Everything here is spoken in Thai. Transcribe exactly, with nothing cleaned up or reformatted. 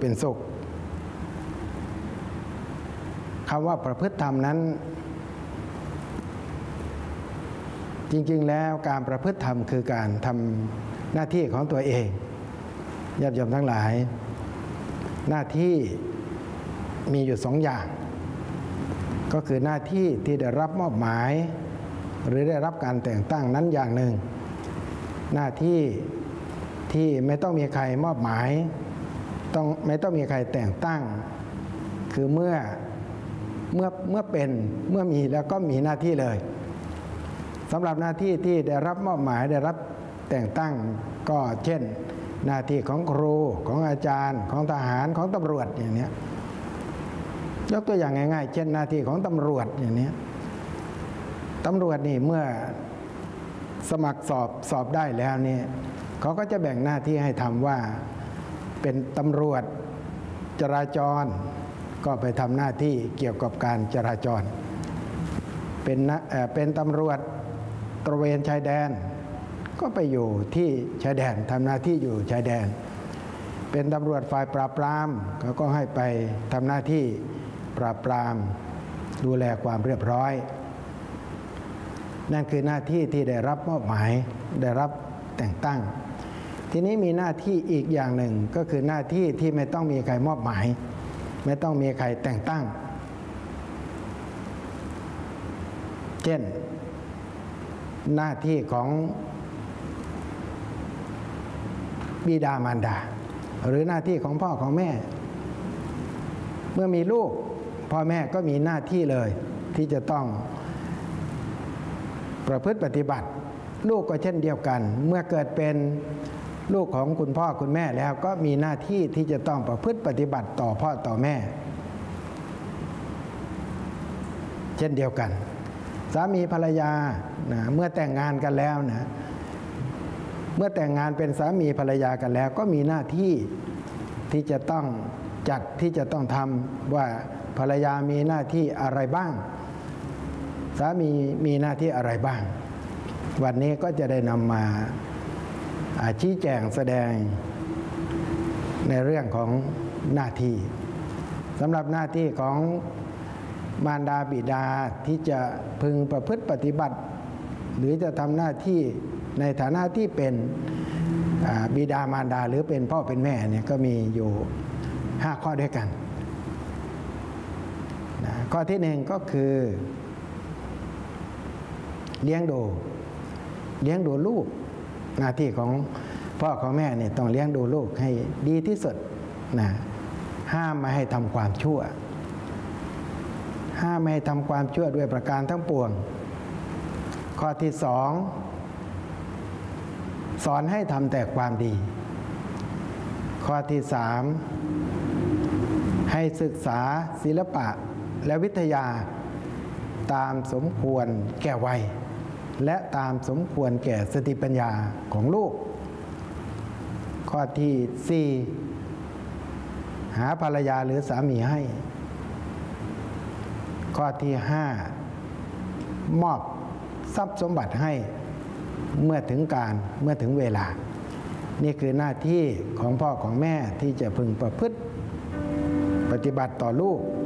เป็นสุขคำว่าประพฤติธรรมนั้นจริงๆแล้วการประพฤติธรรมคือการทำหน้าที่ของตัวเองญาติโยมทั้งหลายหน้าที่มีอยู่สองอย่างก็คือหน้าที่ที่ได้รับมอบหมายหรือได้รับการแต่งตั้งนั้นอย่างหนึ่งหน้าที่ที่ไม่ต้องมีใครมอบหมายต้องไม่ต้องมีใครแต่งตั้งคือเมื่อเมื่อเมื่อเป็นเมื่อมีแล้วก็มีหน้าที่เลยสำหรับหน้าที่ที่ได้รับมอบหมายได้รับแต่งตั้งก็เช่นหน้าที่ของครูของอาจารย์ของทหารของตำรวจอย่างนี้ยกตัวอย่างง่ายๆเช่นหน้าที่ของตำรวจอย่างนี้ตำรวจนี่เมื่อสมัครสอบสอบได้แล้วนี่เขาก็จะแบ่งหน้าที่ให้ทำว่าเป็นตำรวจจราจรก็ไปทำหน้าที่เกี่ยวกับการจราจรเป็นนะเอ่อเป็นตำรวจตระเวนชายแดนก็ไปอยู่ที่ชายแดนทำหน้าที่อยู่ชายแดนเป็นตำรวจฝ่ายปราบปรามเขาก็ให้ไปทำหน้าที่ปราบปรามดูแลความเรียบร้อยนั่นคือหน้าที่ที่ได้รับมอบหมายได้รับแต่งตั้งทีนี้มีหน้าที่อีกอย่างหนึ่งก็คือหน้าที่ที่ไม่ต้องมีใครมอบหมายไม่ต้องมีใครแต่งตั้งเช่นหน้าที่ของบิดามารดาหรือหน้าที่ของพ่อของแม่เมื่อมีลูกพ่อแม่ก็มีหน้าที่เลยที่จะต้องประพฤติปฏิบัติลูกก็เช่นเดียวกันเมื่อเกิดเป็นลูกของคุณพ่อคุณแม่แล้วก็มีหน้าที่ที่จะต้องประพฤติปฏิบัติต่อพ่อต่อแม่เช่นเดียวกันสามีภรรยานะเมื่อแต่งงานกันแล้วนะเมื่อแต่งงานเป็นสามีภรรยากันแล้วก็มีหน้าที่ที่จะต้องจัดที่จะต้องทำว่าภรรยามีหน้าที่อะไรบ้างสามีมีหน้าที่อะไรบ้างวันนี้ก็จะได้นำมาชี้แจงแสดงในเรื่องของหน้าที่สำหรับหน้าที่ของมารดาบิดาที่จะพึงประพฤติปฏิบัติหรือจะทำหน้าที่ในฐานะที่เป็นบิดามารดาหรือเป็นพ่อเป็นแม่เนี่ยก็มีอยู่ห้าข้อด้วยกันนะข้อที่หนึ่งก็คือเลี้ยงดูเลี้ยงดูลูกหน้าที่ของพ่อของแม่เนี่ยต้องเลี้ยงดูลูกให้ดีที่สุดนะห้ามไม่ให้ทำความชั่วห้ามไม่ให้ทำความชั่วด้วยประการทั้งปวงข้อที่สองสอนให้ทำแต่ความดีข้อที่สามให้ศึกษาศิลปะและวิทยาตามสมควรแก่วัยและตามสมควรแก่สติปัญญาของลูกข้อที่สี่หาภรรยาหรือสามีให้ข้อที่ห้ามอบทรัพย์สมบัติให้เมื่อถึงการเมื่อถึงเวลานี่คือหน้าที่ของพ่อของแม่ที่จะพึงประพฤติปฏิบัติต่อลูก